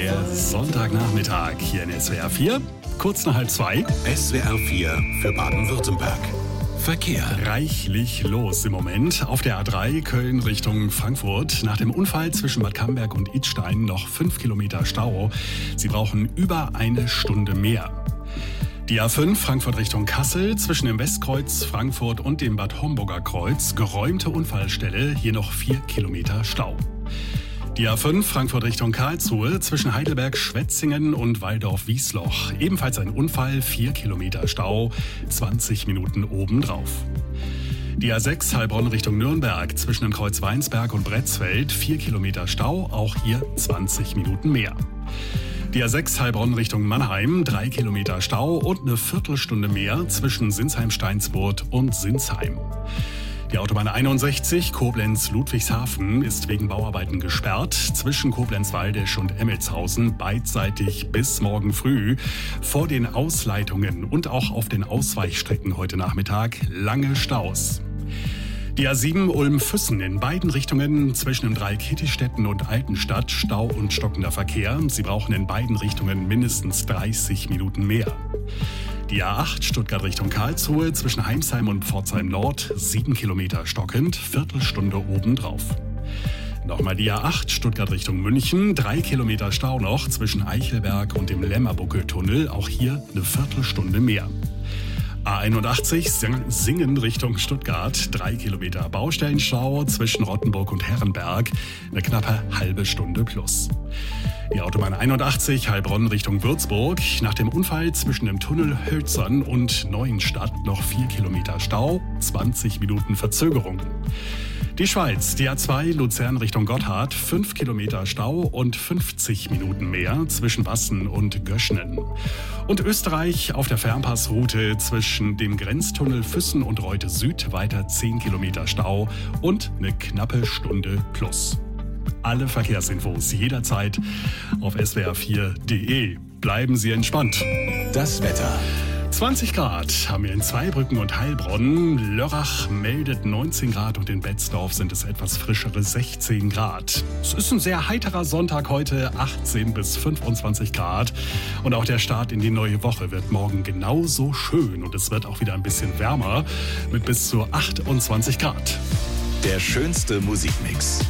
Der Sonntagnachmittag hier in SWR 4, kurz nach 1:30. SWR 4 für Baden-Württemberg. Verkehr. Reichlich los im Moment. Auf der A3 Köln Richtung Frankfurt. Nach dem Unfall zwischen Bad Camberg und Idstein noch 5 Kilometer Stau. Sie brauchen über eine Stunde mehr. Die A5 Frankfurt Richtung Kassel, zwischen dem Westkreuz Frankfurt und dem Bad Homburger Kreuz, geräumte Unfallstelle, hier noch 4 Kilometer Stau. Die A5 Frankfurt Richtung Karlsruhe, zwischen Heidelberg, Schwetzingen und Walldorf-Wiesloch, ebenfalls ein Unfall, 4 Kilometer Stau, 20 Minuten obendrauf. Die A6 Heilbronn Richtung Nürnberg, zwischen dem Kreuz Weinsberg und Bretzfeld, 4 Kilometer Stau, auch hier 20 Minuten mehr. Die A6 Heilbronn Richtung Mannheim, 3 Kilometer Stau und eine Viertelstunde mehr zwischen Sinsheim-Steinsburg und Sinsheim. Die Autobahn 61 Koblenz-Ludwigshafen ist wegen Bauarbeiten gesperrt. Zwischen Koblenz-Waldesch und Emmelshausen beidseitig bis morgen früh. Vor den Ausleitungen und auch auf den Ausweichstrecken heute Nachmittag lange Staus. Die A7 Ulm-Füssen in beiden Richtungen zwischen dem Dreieck Hittistetten und Altenstadt Stau und stockender Verkehr. Sie brauchen in beiden Richtungen mindestens 30 Minuten mehr. Die A8 Stuttgart Richtung Karlsruhe zwischen Heimsheim und Pforzheim Nord 7 Kilometer stockend, Viertelstunde obendrauf. Nochmal die A8 Stuttgart Richtung München, 3 Kilometer Stau noch zwischen Eichelberg und dem Lämmerbuckeltunnel, auch hier eine Viertelstunde mehr. A81 Singen Richtung Stuttgart, 3 Kilometer Baustellenstau zwischen Rottenburg und Herrenberg, eine knappe halbe Stunde plus. Die Autobahn 81 Heilbronn Richtung Würzburg, nach dem Unfall zwischen dem Tunnel Hölzern und Neuenstadt noch 4 Kilometer Stau, 20 Minuten Verzögerung. Die Schweiz, die A2 Luzern Richtung Gotthard, 5 Kilometer Stau und 50 Minuten mehr zwischen Wassen und Göschnen. Und Österreich auf der Fernpassroute zwischen dem Grenztunnel Füssen und Reute Süd weiter 10 Kilometer Stau und eine knappe Stunde plus. Alle Verkehrsinfos jederzeit auf swr4.de. Bleiben Sie entspannt. Das Wetter. 20 Grad haben wir in Zweibrücken und Heilbronn. Lörrach meldet 19 Grad und in Betzdorf sind es etwas frischere 16 Grad. Es ist ein sehr heiterer Sonntag heute, 18 bis 25 Grad. Und auch der Start in die neue Woche wird morgen genauso schön. Und es wird auch wieder ein bisschen wärmer mit bis zu 28 Grad. Der schönste Musikmix.